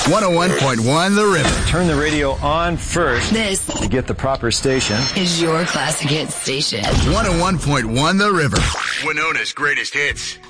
101.1 The River. Turn the radio on first. This to get the proper station. Is your classic hit station. 101.1 The River. Winona's greatest hits.